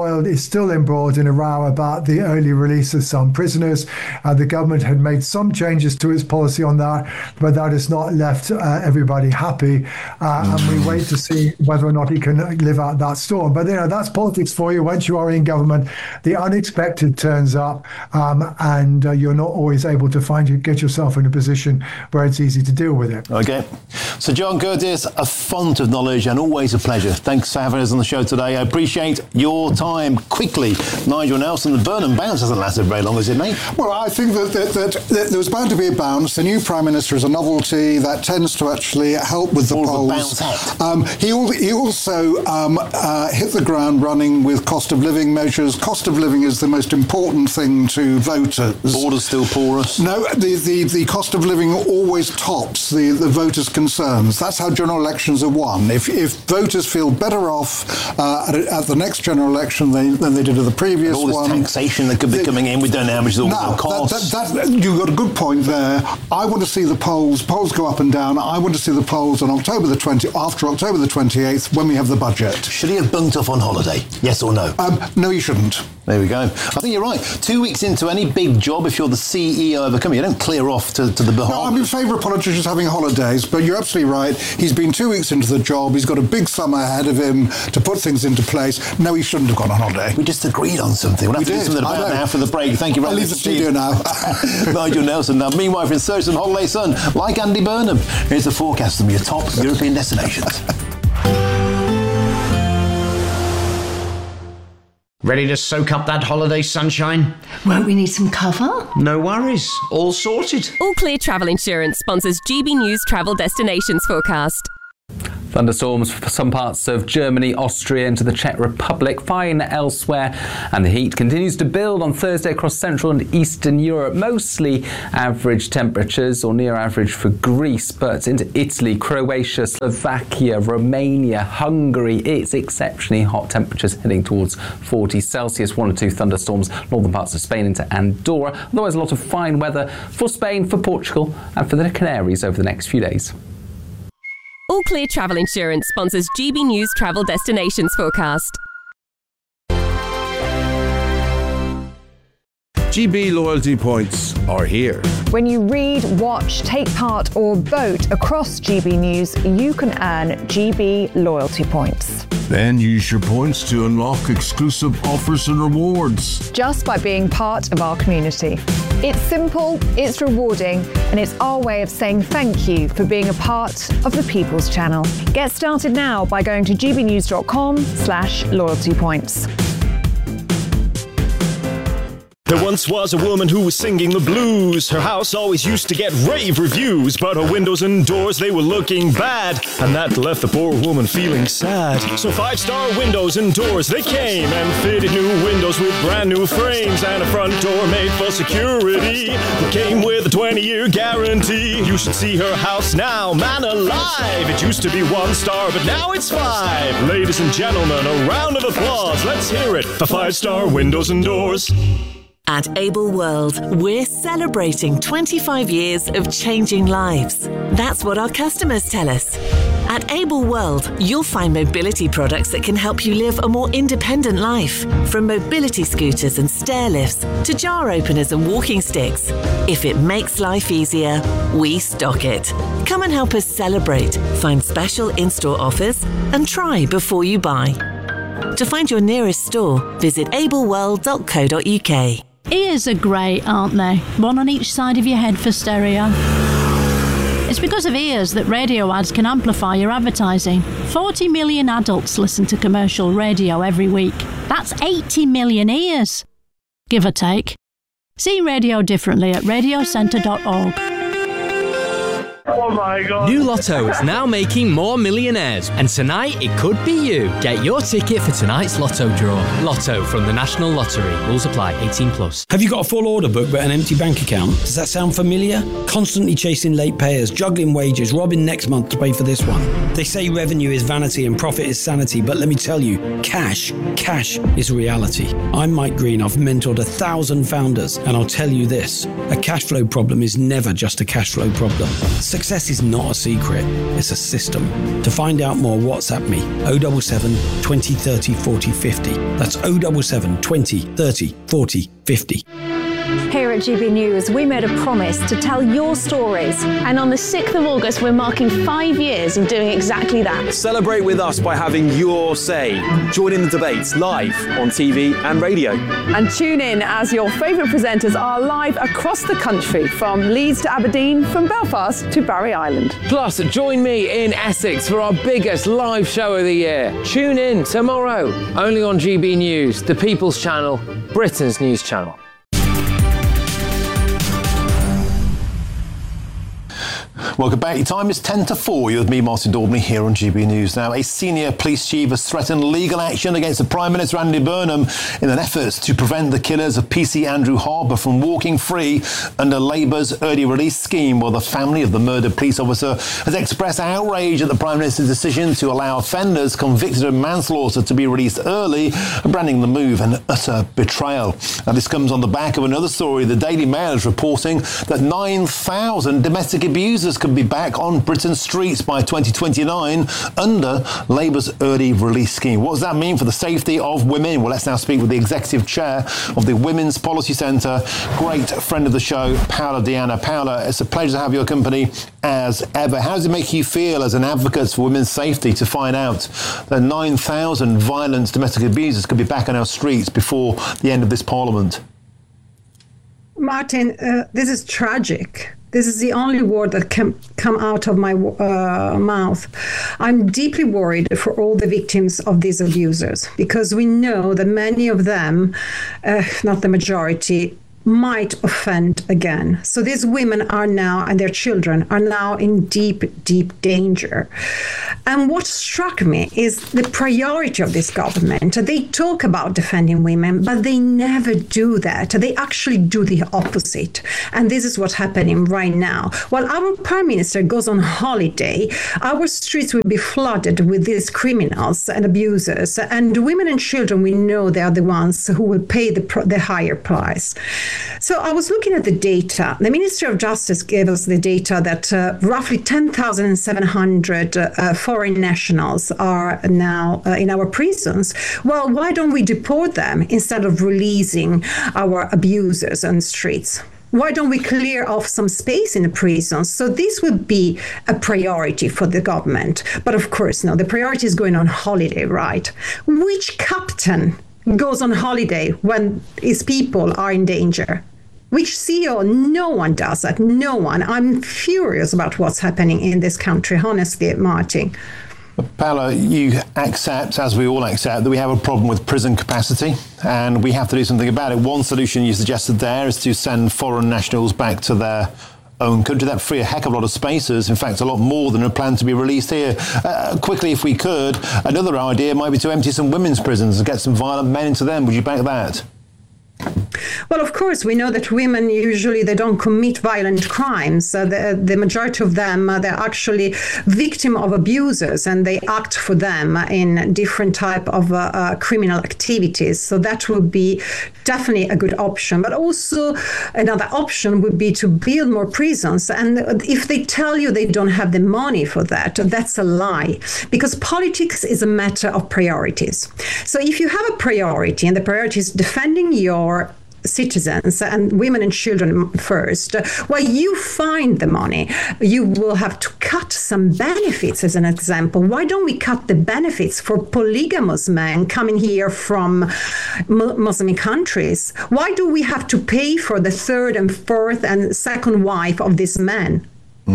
still embroiled in a row about the early release of some prisoners. The government had made some changes to its policy on that, but that has not left everybody happy. And we wait to see whether or not he can live out that storm. But that's politics for you. Once you are in government, the unexpected turns up, and you're not always able to get yourself in a position where it's easy to deal with it. Okay. So John Curtice, a font of knowledge and always a pleasure. Thanks for having us on the show today. I appreciate your time. Quickly, Nigel Nelson, the Burnham bounce hasn't lasted very long, has it, mate? Well, I think that there was bound to be a bounce. The new Prime Minister is a novelty that tends to actually help with the polls. He also hit the ground running with cost of living measures. Cost of living is the most important thing to voters. Borders still porous? No, the cost of living always tops the voters' concerns. That's how general elections are won. If voters feel better off at the next general election than they did at the previous one. All this taxation that could be coming in, we don't know how much it's all going to cost. You've got a good point there. I want to see the polls go up and down. I want to see the polls on after October the 28th, when we have the budget. Should he have bunked off on holiday? Yes or no? No, he shouldn't. There we go. I think you're right. 2 weeks into any big job, if you're the CEO of a company, you don't clear off to the Bahamas. No, I'm in favour of politicians having holidays, but you're absolutely right. He's been 2 weeks into the job. He's got a big summer ahead of him to put things into place. No, he shouldn't have gone on holiday. We just agreed on something. We'll have to do something about it after the break. Thank you very much. I'll leave the studio now. Nigel Nelson. Now, meanwhile, in search of holiday sun, like Andy Burnham, here's the forecast from your top European destinations. Ready to soak up that holiday sunshine? Won't we need some cover? No worries. All sorted. All Clear Travel Insurance sponsors GB News Travel Destinations Forecast. Thunderstorms for some parts of Germany, Austria into the Czech Republic, fine elsewhere, and the heat continues to build on Thursday across Central and Eastern Europe. Mostly average temperatures or near average for Greece, but into Italy, Croatia, Slovakia, Romania, Hungary, it's exceptionally hot temperatures heading towards 40 Celsius. 1 or 2 thunderstorms northern parts of Spain into Andorra. Otherwise a lot of fine weather for Spain, for Portugal and for the Canaries over the next few days. All Clear Travel Insurance sponsors GB News Travel Destinations Forecast. GB loyalty points are here. When you read, watch, take part or vote across GB News, you can earn GB loyalty points. Then use your points to unlock exclusive offers and rewards. Just by being part of our community. It's simple, it's rewarding, and it's our way of saying thank you for being a part of the People's Channel. Get started now by going to gbnews.com/loyalty points. There once was a woman who was singing the blues. Her house always used to get rave reviews, but her windows and doors, they were looking bad, and that left the poor woman feeling sad. So 5-star windows and doors, they came and fitted new windows with brand new frames and a front door made for security that came with a 20-year guarantee. You should see her house now, man alive. It used to be 1 star, but now it's 5. Ladies and gentlemen, a round of applause. Let's hear it for 5-star windows and doors. At Able World, we're celebrating 25 years of changing lives. That's what our customers tell us. At Able World, you'll find mobility products that can help you live a more independent life. From mobility scooters and stair lifts to jar openers and walking sticks. If it makes life easier, we stock it. Come and help us celebrate, find special in-store offers, and try before you buy. To find your nearest store, visit ableworld.co.uk. Ears are great, aren't they? One on each side of your head for stereo. It's because of ears that radio ads can amplify your advertising. 40 million adults listen to commercial radio every week. That's 80 million ears, give or take. See radio differently at radiocentre.org. Oh my God. New Lotto is now making more millionaires, and tonight it could be you. Get your ticket for tonight's Lotto draw. Lotto from the National Lottery. Rules apply. 18+. Have you got a full order book but an empty bank account? Does that sound familiar? Constantly chasing late payers, juggling wages, robbing next month to pay for this one. They say revenue is vanity and profit is sanity, but let me tell you, cash is reality. I'm Mike Green. I've mentored 1,000 founders, and I'll tell you this, a cash flow problem is never just a cash flow problem. Success is not a secret, it's a system. To find out more, WhatsApp me 077 20 30 40 50. That's 077 20 30 40 50. Here at GB News, we made a promise to tell your stories. And on the 6th of August, we're marking 5 years of doing exactly that. Celebrate with us by having your say. Join in the debates live on TV and radio. And tune in as your favourite presenters are live across the country, from Leeds to Aberdeen, from Belfast to Barry Island. Plus, join me in Essex for our biggest live show of the year. Tune in tomorrow, only on GB News, the People's Channel, Britain's news channel. Welcome back. Your time is 10 to 4. You're with me, Martin Daubney, here on GB News. Now, a senior police chief has threatened legal action against the Prime Minister, Andy Burnham, in an effort to prevent the killers of PC Andrew Harper from walking free under Labour's early release scheme. Well, the family of the murdered police officer has expressed outrage at the Prime Minister's decision to allow offenders convicted of manslaughter to be released early, branding the move an utter betrayal. Now, this comes on the back of another story. The Daily Mail is reporting that 9,000 domestic abusers could be back on Britain's streets by 2029 under Labour's early release scheme. What does that mean for the safety of women? Well, let's now speak with the executive chair of the Women's Policy Centre, great friend of the show, Paola Diana. Paola, it's a pleasure to have your company as ever. How does it make you feel as an advocate for women's safety to find out that 9,000 violent domestic abusers could be back on our streets before the end of this Parliament? Martin, this is tragic. This is the only word that can come out of my mouth. I'm deeply worried for all the victims of these abusers, because we know that many of them, not the majority, might offend again. So these women are now, and their children are now in deep, deep danger. And what struck me is the priority of this government. They talk about defending women, but they never do that. They actually do the opposite. And this is what's happening right now. While our Prime Minister goes on holiday, our streets will be flooded with these criminals and abusers. And women and children, we know they are the ones who will pay the higher price. So I was looking at the data. The Ministry of Justice gave us the data that roughly 10,700 foreign nationals are now in our prisons. Well, why don't we deport them instead of releasing our abusers on the streets? Why don't we clear off some space in the prisons? So this would be a priority for the government. But of course, no, the priority is going on holiday, right? Which captain goes on holiday when his people are in danger? Which CEO? No one does that. No one. I'm furious about what's happening in this country, honestly, Martin. Paola, you accept, as we all accept, that we have a problem with prison capacity and we have to do something about it. One solution you suggested there is to send foreign nationals back to their own country. That free a heck of a lot of spaces, in fact a lot more than are planned to be released here. Quickly, if we could, another idea might be to empty some women's prisons and get some violent men into them. Would you back that? Well, of course, we know that women usually they don't commit violent crimes. The majority of them, they're actually victim of abusers and they act for them in different type of criminal activities. So that would be definitely a good option. But also another option would be to build more prisons. And if they tell you they don't have the money for that, that's a lie, because politics is a matter of priorities. So if you have a priority and the priority is defending your citizens and women and children first, while you find the money, you will have to cut some benefits. As an example, why don't we cut the benefits for polygamous men coming here from Muslim countries? Why do we have to pay for the third and fourth and second wife of these men?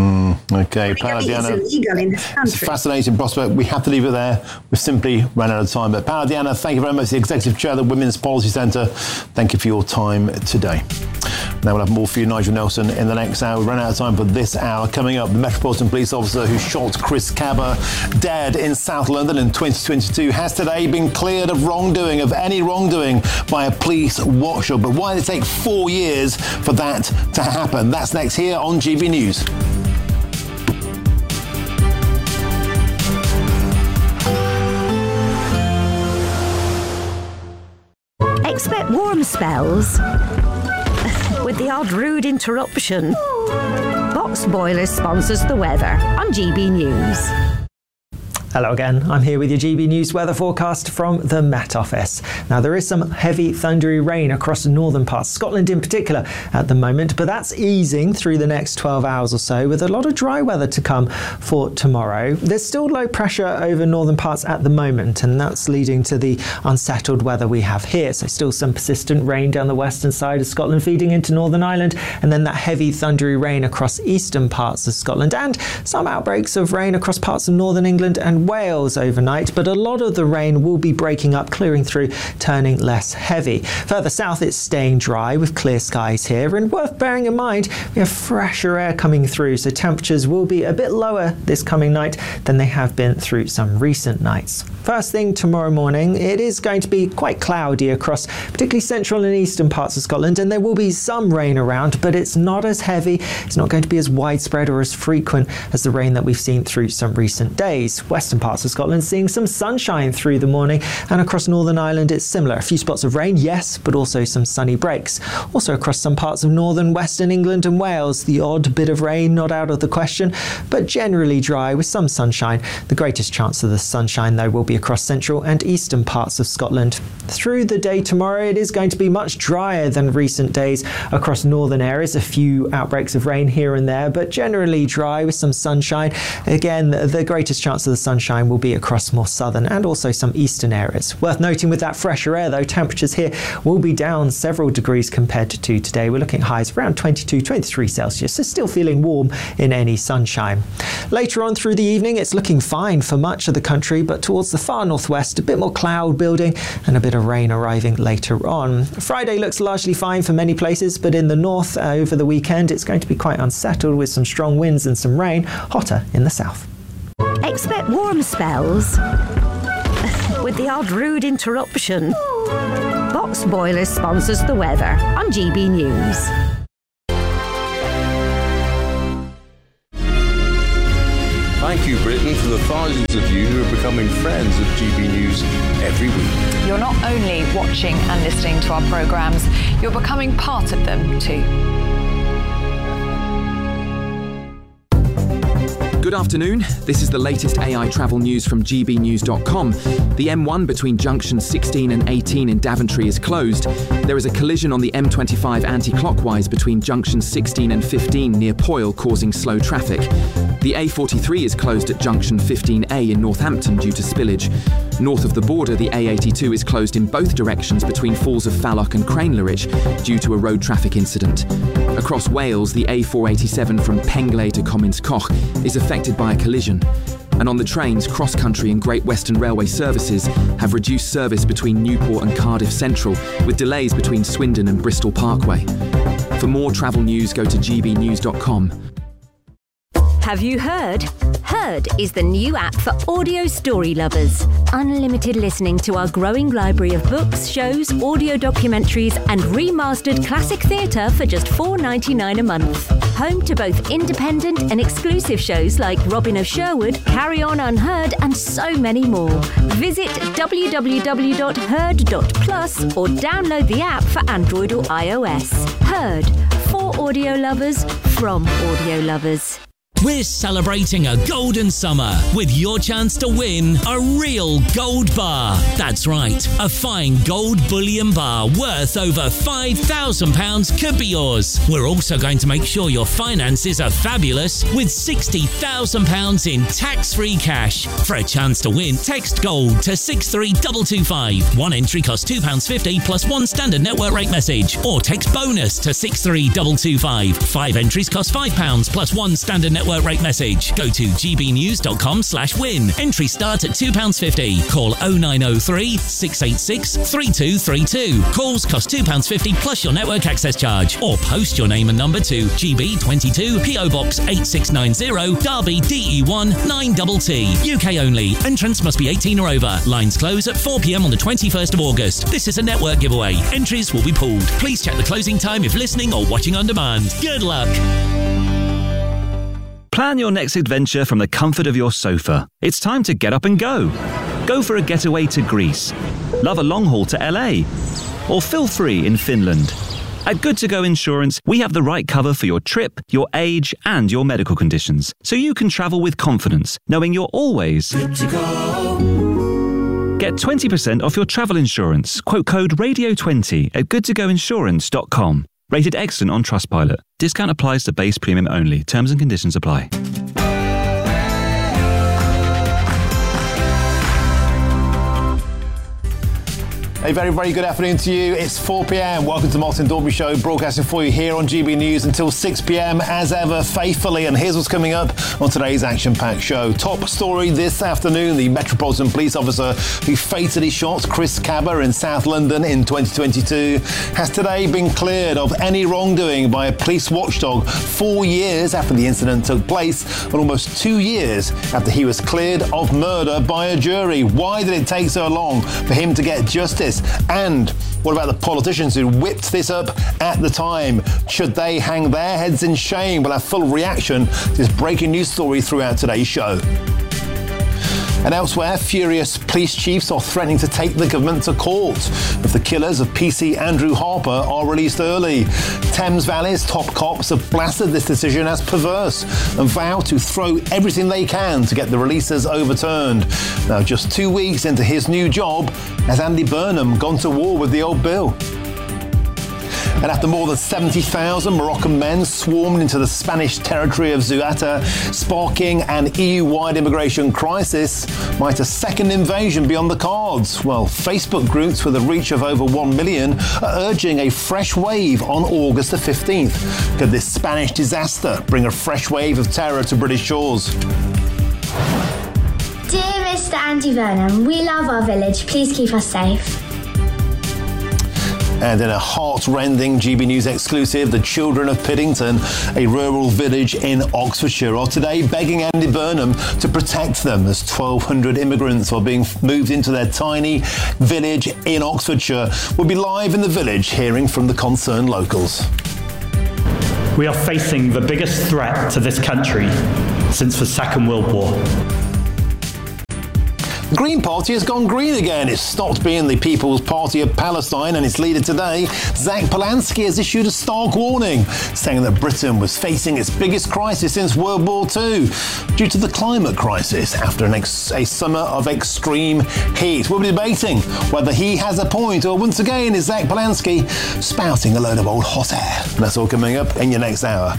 Okay, Paola Diana, it's illegal in this country. It's a fascinating prospect. We have to leave it there. We've simply run out of time. But Paola Diana, thank you very much, the Executive Chair of the Women's Policy Centre. Thank you for your time today. Now we'll have more for you, Nigel Nelson, in the next hour. We run out of time for this hour. Coming up, the Metropolitan Police officer who shot Chris Cabba dead in South London in 2022 has today been cleared of any wrongdoing by a police watchdog. But why did it take 4 years for that to happen? That's next here on GB News. Expect warm spells with the odd rude interruption. But Box Boilers sponsors the weather on GB News. Hello again, I'm here with your GB News weather forecast from the Met Office. Now there is some heavy thundery rain across the northern parts, Scotland in particular at the moment, but that's easing through the next 12 hours or so with a lot of dry weather to come for tomorrow. There's still low pressure over northern parts at the moment, and that's leading to the unsettled weather we have here. So still some persistent rain down the western side of Scotland feeding into Northern Ireland, and then that heavy thundery rain across eastern parts of Scotland, and some outbreaks of rain across parts of northern England and Wales overnight, but a lot of the rain will be breaking up, clearing through, turning less heavy. Further south it's staying dry with clear skies here, and worth bearing in mind we have fresher air coming through, so temperatures will be a bit lower this coming night than they have been through some recent nights. First thing tomorrow morning, it is going to be quite cloudy across particularly central and eastern parts of Scotland, and there will be some rain around, but it's not as heavy, it's not going to be as widespread or as frequent as the rain that we've seen through some recent days. Western parts of Scotland seeing some sunshine through the morning, and across Northern Ireland it's similar. A few spots of rain, yes, but also some sunny breaks. Also across some parts of northern western England and Wales, the odd bit of rain not out of the question, but generally dry with some sunshine. The greatest chance of the sunshine though will be across central and eastern parts of Scotland. Through the day tomorrow it is going to be much drier than recent days across northern areas. A few outbreaks of rain here and there, but generally dry with some sunshine. Again, the greatest chance of the sunshine will be across more southern and also some eastern areas. Worth noting with that fresher air though, temperatures here will be down several degrees compared to today. We're looking at highs around 22, 23 Celsius, so still feeling warm in any sunshine. Later on through the evening it's looking fine for much of the country, but towards the far northwest a bit more cloud building and a bit of rain arriving later on. Friday looks largely fine for many places, but in the north over the weekend it's going to be quite unsettled with some strong winds and some rain, hotter in the south. Expect warm spells with the odd rude interruption. Box Boilers sponsors the weather on GB News. Thank you, Britain, for the thousands of you who are becoming friends of GB News every week. You're not only watching and listening to our programmes, you're becoming part of them too. Good afternoon. This is the latest AI travel news from gbnews.com. The M1 between junctions 16 and 18 in Daventry is closed. There is a collision on the M25 anti-clockwise between junctions 16 and 15 near Poyle, causing slow traffic. The A43 is closed at junction 15A in Northampton due to spillage. North of the border, the A82 is closed in both directions between Falls of Falloch and Cranelerich due to a road traffic incident. Across Wales, the A487 from Pengley to Comins-Coch is affected by a collision. And on the trains, Cross Country and Great Western Railway services have reduced service between Newport and Cardiff Central, with delays between Swindon and Bristol Parkway. For more travel news, go to gbnews.com. Have you heard? Heard is the new app for audio story lovers. Unlimited listening to our growing library of books, shows, audio documentaries and remastered classic theatre for just $4.99 a month. Home to both independent and exclusive shows like Robin of Sherwood, Carry On Unheard and so many more. Visit www.heard.plus or download the app for Android or iOS. Heard, for audio lovers, from audio lovers. We're celebrating a golden summer with your chance to win a real gold bar. That's right, a fine gold bullion bar worth over £5,000 could be yours. We're also going to make sure your finances are fabulous with £60,000 in tax-free cash. For a chance to win, text GOLD to 63225. One entry costs £2.50 plus one standard network rate message. Or text BONUS to 63225. 5 entries cost £5 plus one standard network rate message. Go to gbnews.com/win. Entry start at £2.50. Call 0903 686 3232. Calls cost £2.50 plus your network access charge. Or post your name and number to GB22 PO Box 8690 Derby DE1 9TT. UK only. Entrance must be 18 or over. Lines close at 4 p.m. on the 21st of August. This is a network giveaway. Entries will be pooled. Please check the closing time if listening or watching on demand. Good luck. Plan your next adventure from the comfort of your sofa. It's time to get up and go. Go for a getaway to Greece. Love a long haul to LA. Or feel free in Finland. At Good To Go Insurance, we have the right cover for your trip, your age, and your medical conditions, so you can travel with confidence, knowing you're always good to go. Get 20% off your travel insurance. Quote code RADIO20 at goodtogoinsurance.com. Rated excellent on Trustpilot. Discount applies to base premium only. Terms and conditions apply. A very, very good afternoon to you. It's 4 p.m. Welcome to Martin Dorby Show, broadcasting for you here on GB News until 6 p.m. as ever, faithfully. And here's what's coming up on today's action-packed show. Top story this afternoon: the Metropolitan Police officer who fatally shot Chris Cabba in South London in 2022 has today been cleared of any wrongdoing by a police watchdog 4 years after the incident took place, and almost 2 years after he was cleared of murder by a jury. Why did it take so long for him to get justice? And what about the politicians who whipped this up at the time? Should they hang their heads in shame? We'll have full reaction to this breaking news story throughout today's show. And elsewhere, furious police chiefs are threatening to take the government to court if the killers of PC Andrew Harper are released early. Thames Valley's top cops have blasted this decision as perverse and vow to throw everything they can to get the releases overturned. Now, just 2 weeks into his new job, has Andy Burnham gone to war with the old bill? And after more than 70,000 Moroccan men swarmed into the Spanish territory of Ceuta, sparking an EU-wide immigration crisis, might a second invasion be on the cards? Well, Facebook groups with a reach of over 1 million are urging a fresh wave on August the 15th. Could this Spanish disaster bring a fresh wave of terror to British shores? Dear Mr. Andy Burnham, we love our village. Please keep us safe. And in a heart-rending GB News exclusive, the children of Piddington, a rural village in Oxfordshire, are today begging Andy Burnham to protect them as 1,200 immigrants are being moved into their tiny village in Oxfordshire. We'll be live in the village hearing from the concerned locals. We are facing the biggest threat to this country since the Second World War. The Green Party has gone green again. It's stopped being the People's Party of Palestine, and its leader today, Zach Polanski, has issued a stark warning, saying that Britain was facing its biggest crisis since World War II due to the climate crisis after a summer of extreme heat. We'll be debating whether he has a point, or once again is Zach Polanski spouting a load of old hot air. And that's all coming up in your next hour.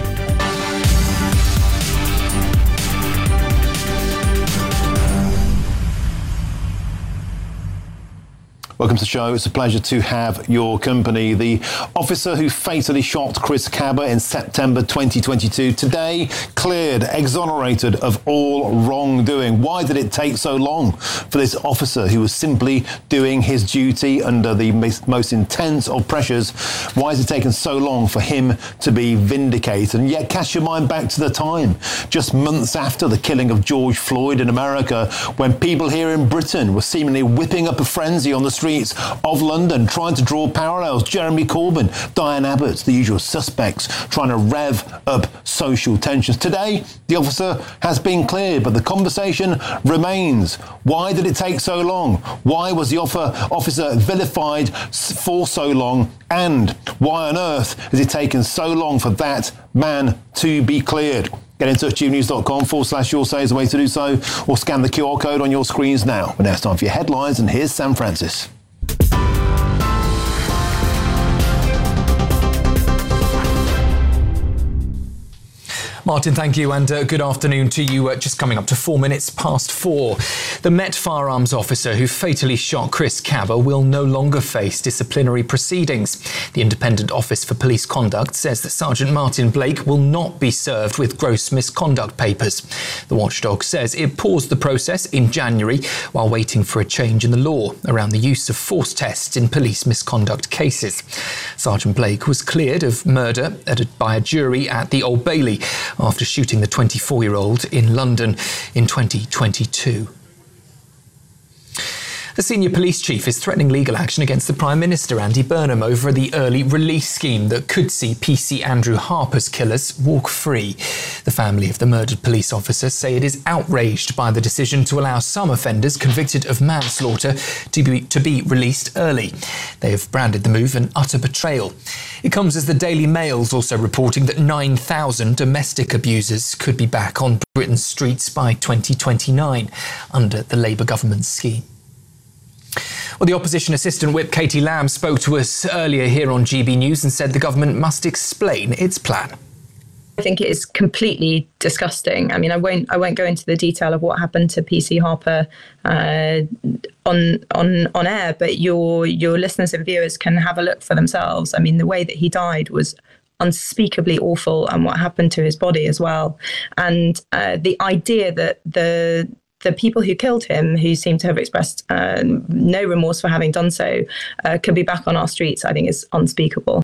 Welcome to the show. It's a pleasure to have your company. The officer who fatally shot Chris Cabba in September 2022, today cleared, exonerated of all wrongdoing. Why did it take so long for this officer, who was simply doing his duty under the most intense of pressures, why has it taken so long for him to be vindicated? And yet, cast your mind back to the time, just months after the killing of George Floyd in America, when people here in Britain were seemingly whipping up a frenzy on the streets of London, trying to draw parallels. Jeremy Corbyn, Diane Abbott, the usual suspects, trying to rev up social tensions. Today, the officer has been cleared, but the conversation remains. Why did it take so long? Why was the officer vilified for so long? And why on earth has it taken so long for that man to be cleared? Get in touch, gbnews.com/your say is the way to do so, or scan the QR code on your screens now. But now it's time for your headlines, and here's Sam Francis. Martin, thank you, and good afternoon to you. Just coming up to 4 minutes past 4. The Met firearms officer who fatally shot Chris Cabba will no longer face disciplinary proceedings. The Independent Office for Police Conduct says that Sergeant Martin Blake will not be served with gross misconduct papers. The watchdog says it paused the process in January while waiting for a change in the law around the use of force tests in police misconduct cases. Sergeant Blake was cleared of murder by a jury at the Old Bailey after shooting the 24-year-old in London in 2022. A senior police chief is threatening legal action against the Prime Minister, Andy Burnham, over the early release scheme that could see PC Andrew Harper's killers walk free. The family of the murdered police officer say it is outraged by the decision to allow some offenders convicted of manslaughter to be released early. They have branded the move an utter betrayal. It comes as the Daily Mail's also reporting that 9,000 domestic abusers could be back on Britain's streets by 2029 under the Labour government's scheme. Well, the Opposition Assistant Whip Katie Lamb spoke to us earlier here on GB News and said the government must explain its plan. I think it is completely disgusting. I mean, I won't go into the detail of what happened to PC Harper on air, but your listeners and viewers can have a look for themselves. I mean, the way that he died was unspeakably awful, and what happened to his body as well. And the idea that the people who killed him, who seem to have expressed no remorse for having done so, could be back on our streets, I think is unspeakable.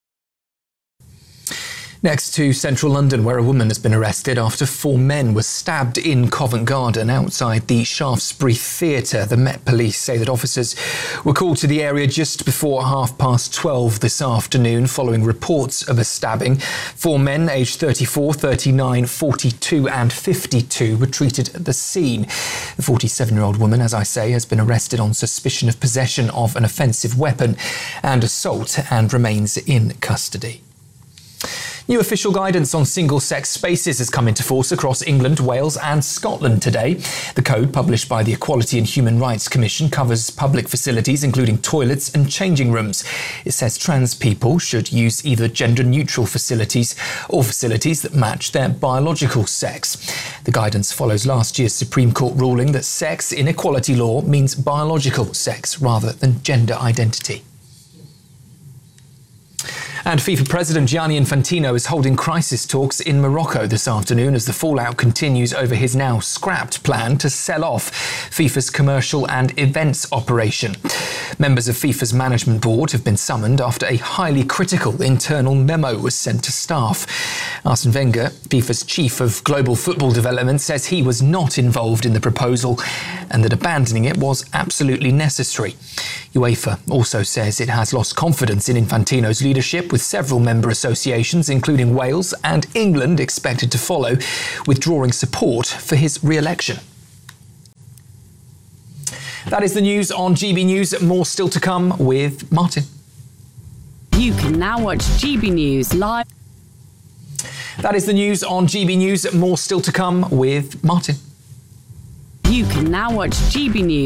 Next to central London, where a woman has been arrested after 4 men were stabbed in Covent Garden outside the Shaftesbury Theatre. The Met Police say that officers were called to the area just before 12:30 this afternoon following reports of a stabbing. 4 men aged 34, 39, 42 and 52 were treated at the scene. The 47-year-old woman, as I say, has been arrested on suspicion of possession of an offensive weapon and assault and remains in custody. New official guidance on single-sex spaces has come into force across England, Wales and Scotland today. The code, published by the Equality and Human Rights Commission, covers public facilities including toilets and changing rooms. It says trans people should use either gender-neutral facilities or facilities that match their biological sex. The guidance follows last year's Supreme Court ruling that sex in equality law means biological sex rather than gender identity. And FIFA President Gianni Infantino is holding crisis talks in Morocco this afternoon as the fallout continues over his now scrapped plan to sell off FIFA's commercial and events operation. Members of FIFA's management board have been summoned after a highly critical internal memo was sent to staff. Arsene Wenger, FIFA's chief of global football development, says he was not involved in the proposal and that abandoning it was absolutely necessary. UEFA also says it has lost confidence in Infantino's leadership, with several member associations, including Wales and England, expected to follow, withdrawing support for his re-election. That is the news on GB News. More still to come with Martin. You can now watch GB News live. That is the news on GB News. More still to come with Martin. You can now watch GB News.